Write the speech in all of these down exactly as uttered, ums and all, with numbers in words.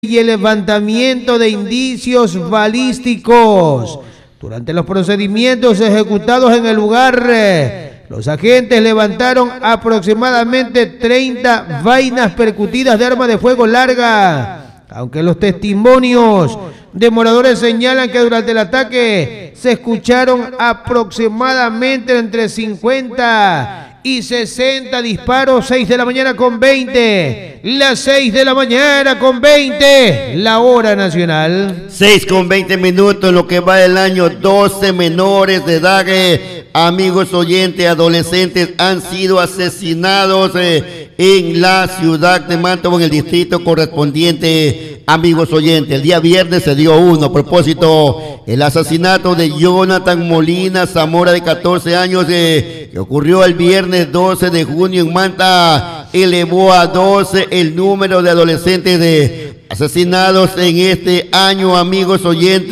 y el levantamiento de indicios balísticos. Durante los procedimientos ejecutados en el lugar, los agentes levantaron aproximadamente treinta vainas percutidas de arma de fuego larga, aunque los testimonios de moradores señalan que durante el ataque se escucharon aproximadamente entre cincuenta y sesenta disparos. Seis de la mañana con veinte, las seis de la mañana con veinte, la hora nacional. seis con veinte minutos, en lo que va del año, doce menores de edad, eh, amigos oyentes, adolescentes, han sido asesinados eh, en la ciudad de Manta, en el distrito correspondiente, amigos oyentes. El día viernes se dio uno. A propósito, el asesinato de Jonathan Molina Zamora, de catorce años, eh, que ocurrió el viernes doce de junio en Manta, elevó a doce el número de adolescentes de asesinados en este año, amigos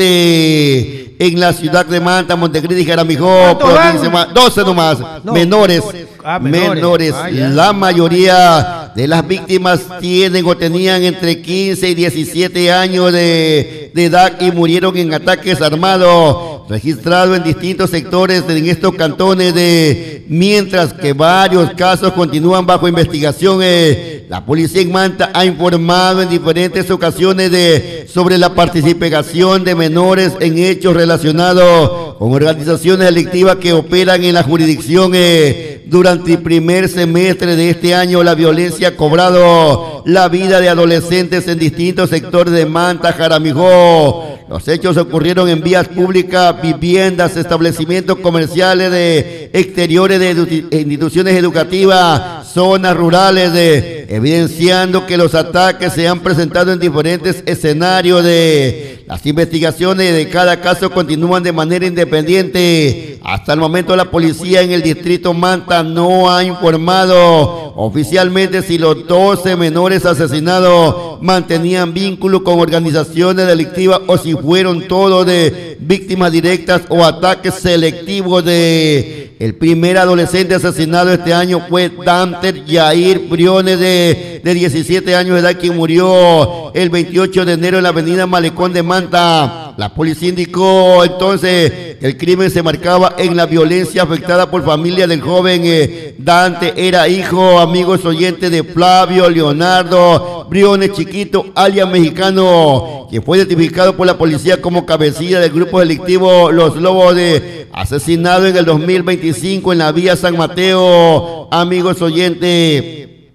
oyentes, en la ciudad de Manta, Montecristi y Jaramijó, provincia, doce nomás, no, menores, ah, menores, menores. Ah, la mayoría de las víctimas tienen o tenían entre quince y diecisiete años de, de edad y murieron en ataques armados registrados en distintos sectores en estos cantones, de mientras que varios casos continúan bajo investigación. Eh, la policía en Manta ha informado en diferentes ocasiones de sobre la participación de menores en hechos relacionados con organizaciones delictivas que operan en la jurisdicción. Eh, durante el primer semestre de este año, la violencia ha cobrado la vida de adolescentes en distintos sectores de Manta, Jaramijó. Los hechos ocurrieron en vías públicas, viviendas, establecimientos comerciales, de exteriores de edu instituciones educativas, zonas rurales, de, evidenciando que los ataques se han presentado en diferentes escenarios. De las investigaciones de cada caso continúan de manera independiente. Hasta el momento, la policía en el distrito Manta no ha informado oficialmente si los doce menores asesinados mantenían vínculo con organizaciones delictivas o si fueron todos de víctimas directas o ataques selectivos. De el primer adolescente asesinado este año fue Dante Yair Briones, de, de diecisiete años de edad, quien murió el veintiocho de enero en la avenida Malecón de Manta. La policía indicó entonces que el crimen se marcaba en la violencia afectada por familia del joven. eh, Dante era hijo, amigos oyentes, de Flavio Leonardo Briones Chiquito, alias Mexicano, quien fue identificado por la policía como cabecilla del grupo delictivo Los Lobos, de asesinado en el dos mil veinticinco en la vía San Mateo, amigos oyentes.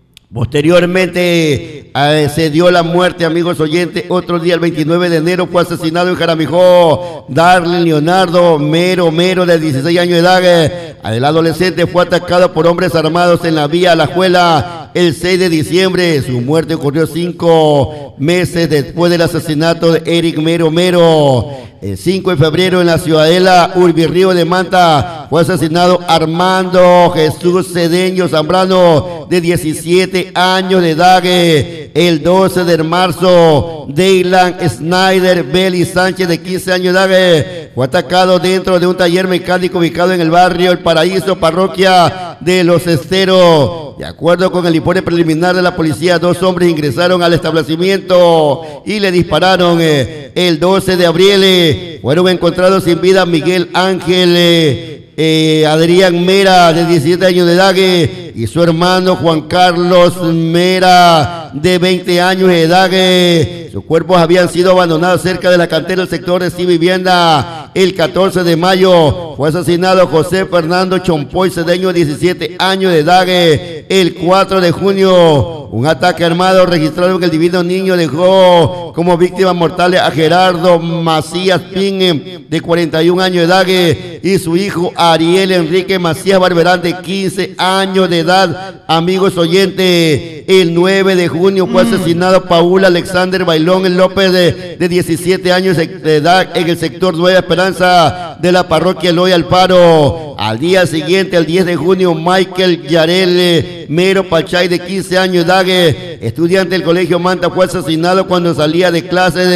Posteriormente eh, se dio la muerte, amigos oyentes. Otro día, el veintinueve de enero, fue asesinado en Jaramijó Darlene Leonardo Mero Mero, de dieciséis años de edad. Eh, el adolescente fue atacado por hombres armados en la vía Alajuela el seis de diciembre. Su muerte ocurrió cinco meses después del asesinato de Eric Mero Mero. El cinco de febrero, en la ciudadela Urbirrío de Manta, fue asesinado Armando Jesús Cedeño Zambrano, de diecisiete años de edad. El doce de marzo, Daylan Snyder Belly Sánchez, de quince años de edad, fue atacado dentro de un taller mecánico ubicado en el barrio El Paraíso, parroquia de Los Esteros. De acuerdo con el informe preliminar de la policía, dos hombres ingresaron al establecimiento y le dispararon. Eh, el doce de abril eh, fueron encontrados sin vida Miguel Ángel eh, eh, Adrián Mera, de diecisiete años de edad, eh, y su hermano Juan Carlos Mera, de veinte años de edad. Eh, sus cuerpos habían sido abandonados cerca de la cantera del sector de Sin Vivienda. El catorce de mayo fue asesinado José Fernando Chompoy Cedeño, diecisiete años de edad. Eh, el cuatro de junio, un ataque armado registrado en el Divino Niño dejó como víctimas mortales a Gerardo Macías Pin, de cuarenta y un años de edad, y su hijo Ariel Enrique Macías Barberán, de quince años de edad. Amigos oyentes, el nueve de junio fue asesinado Paul Alexander Bailón López, de, de diecisiete años de edad, en el sector Nueva Esperanza de la parroquia Eloy Alfaro. Al día siguiente, el diez de junio, Michael Yarel Mero Pachay, de quince años de edad, estudiante del colegio Manta, fue asesinado cuando salía de clase de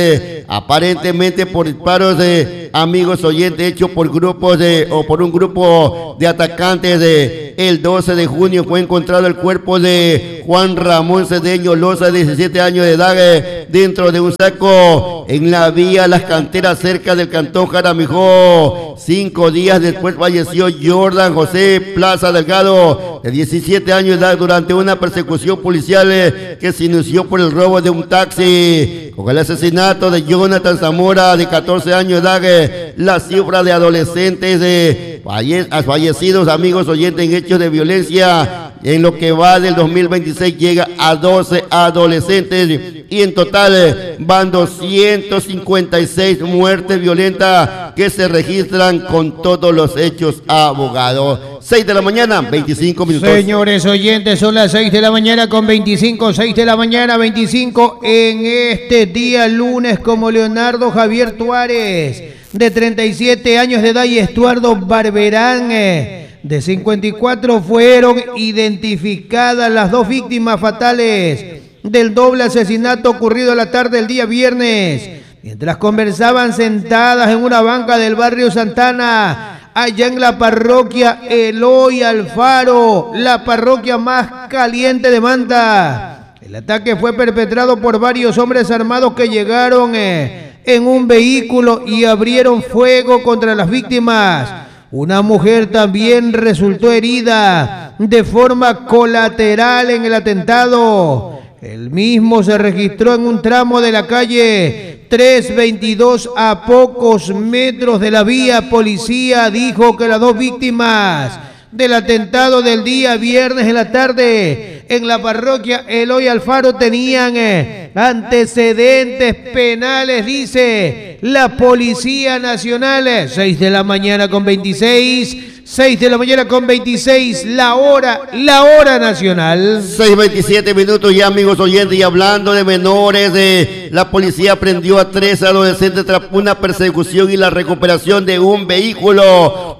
aparentemente por disparos de amigos oyentes hechos por grupos de o por un grupo de atacantes. De el doce de junio fue encontrado el cuerpo de Juan Ramón Cedeño Loza, de diecisiete años de edad, eh, dentro de un saco en la vía Las Canteras, cerca del cantón Jaramijó. Cinco días después falleció Jordan José Plaza Delgado, de diecisiete años de edad, durante una persecución policial eh, que se inició por el robo de un taxi. Con el asesinato de Jonathan Zamora, de catorce años de edad, eh, la cifra de adolescentes de falle fallecidos, amigos oyentes, en hechos de violencia en lo que va del dos mil veintiséis llega a doce adolescentes, y en total eh, van doscientas cincuenta y seis muertes violentas que se registran con todos los hechos, abogado. seis de la mañana, veinticinco minutos. Señores oyentes, son las seis de la mañana con veinticinco, seis de la mañana veinticinco en este día lunes, como Leonardo Javier Tuárez, de treinta y siete años de edad, y Estuardo Barberán, eh, de cincuenta y cuatro, fueron identificadas las dos víctimas fatales del doble asesinato ocurrido la tarde del día viernes, mientras conversaban sentadas en una banca del barrio Santana, allá en la parroquia Eloy Alfaro, la parroquia más caliente de Manta. El ataque fue perpetrado por varios hombres armados que llegaron eh, en un vehículo y abrieron fuego contra las víctimas. Una mujer también resultó herida de forma colateral en el atentado. El mismo se registró en un tramo de la calle trescientos veintidós, a pocos metros de la vía. Policía dijo que las dos víctimas del atentado del día viernes en la tarde en la parroquia Eloy Alfaro tenían eh, antecedentes penales, dice la Policía Nacional. seis de la mañana con veintiséis, seis de la mañana con veintiséis, la hora, la hora nacional. seis veintisiete minutos ya, amigos oyentes, y hablando de menores, de la policía prendió a tres adolescentes tras una persecución y la recuperación de un vehículo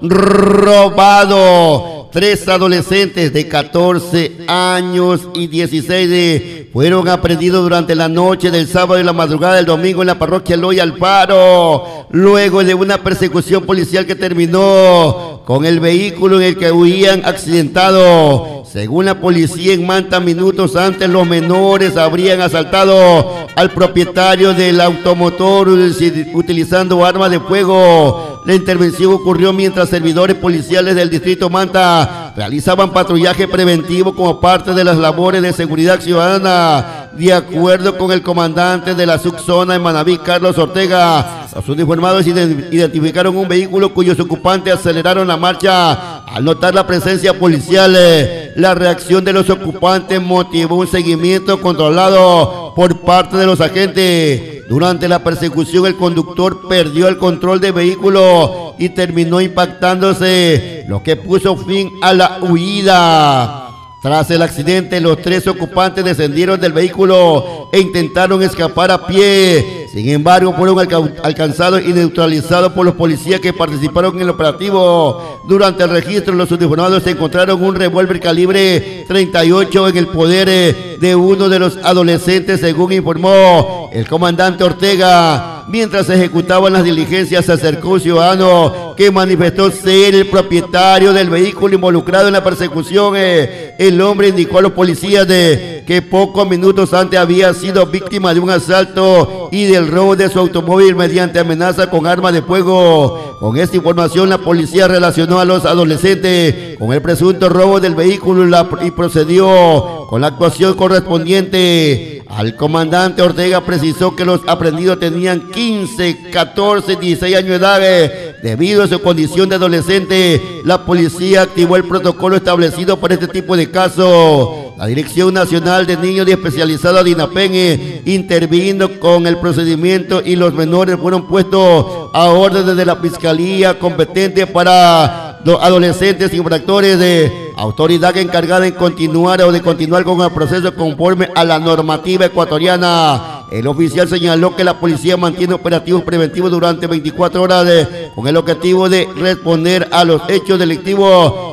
robado. Tres adolescentes de catorce años y dieciséis de, fueron aprendidos durante la noche del sábado y la madrugada del domingo en la parroquia Eloy Alfaro, luego de una persecución policial que terminó con el vehículo en el que huían accidentado. Según la policía, en Manta, minutos antes, los menores habrían asaltado al propietario del automotor utilizando armas de fuego. La intervención ocurrió mientras servidores policiales del distrito Manta realizaban patrullaje preventivo como parte de las labores de seguridad ciudadana. De acuerdo con el comandante de la subzona en Manaví, Carlos Ortega, los uniformados identificaron un vehículo cuyos ocupantes aceleraron la marcha al notar la presencia policial. La reacción de los ocupantes motivó un seguimiento controlado por parte de los agentes. Durante la persecución, el conductor perdió el control del vehículo y terminó impactándose, lo que puso fin a la huida. Tras el accidente, los tres ocupantes descendieron del vehículo e intentaron escapar a pie. Sin embargo, fueron alca alcanzados y neutralizados por los policías que participaron en el operativo. Durante el registro, los uniformados encontraron un revólver calibre treinta y ocho en el poder de uno de los adolescentes, según informó el comandante Ortega. Mientras se ejecutaban las diligencias, se acercó un ciudadano que manifestó ser el propietario del vehículo involucrado en la persecución. El hombre indicó a los policías de que pocos minutos antes había sido víctima de un asalto y del robo de su automóvil mediante amenaza con arma de fuego. Con esta información, la policía relacionó a los adolescentes con el presunto robo del vehículo y, la, y procedió con la actuación correspondiente. Al comandante Ortega precisó que los aprendidos tenían quince, catorce, dieciséis años de edad. Debido a su condición de adolescente, la policía activó el protocolo establecido para este tipo de casos. La Dirección Nacional de Niños y Especializada DINAPEN intervino con el procedimiento y los menores fueron puestos a órdenes de la Fiscalía competente para los adolescentes infractores, de autoridad encargada en continuar o de continuar con el proceso conforme a la normativa ecuatoriana. El oficial señaló que la policía mantiene operativos preventivos durante veinticuatro horas de, con el objetivo de responder a los hechos delictivos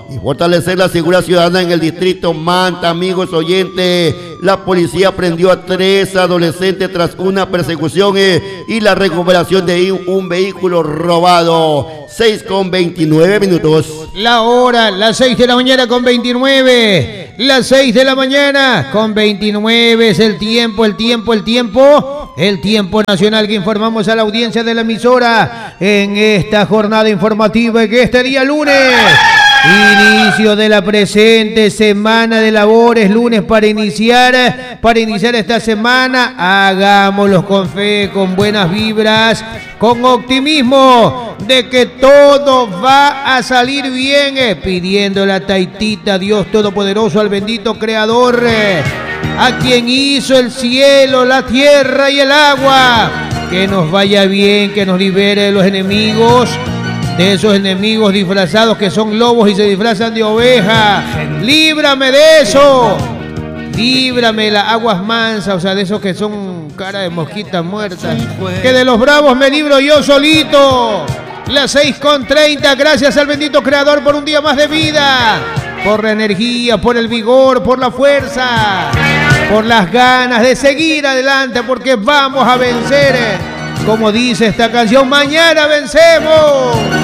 y fortalecer la seguridad ciudadana en el distrito Manta, amigos oyentes. La policía prendió a tres adolescentes tras una persecución eh, y la recuperación de un vehículo robado. seis con veintinueve minutos. La hora, las seis de la mañana con veintinueve. Las seis de la mañana con veintinueve es el tiempo, el tiempo, el tiempo. El tiempo nacional que informamos a la audiencia de la emisora en esta jornada informativa en este día lunes. Inicio de la presente semana de labores, lunes para iniciar, para iniciar esta semana. Hagámoslo con fe, con buenas vibras, con optimismo de que todo va a salir bien, eh, pidiendo la taitita Dios Todopoderoso al bendito Creador, eh, a quien hizo el cielo, la tierra y el agua, que nos vaya bien, que nos libere de los enemigos, de esos enemigos disfrazados que son lobos y se disfrazan de oveja. Líbrame de eso. Líbrame las aguas mansas, o sea, de esos que son cara de mosquitas muertas. Que de los bravos me libro yo solito. Las seis con treinta, gracias al bendito Creador por un día más de vida. Por la energía, por el vigor, por la fuerza, por las ganas de seguir adelante, porque vamos a vencer. Como dice esta canción, mañana vencemos.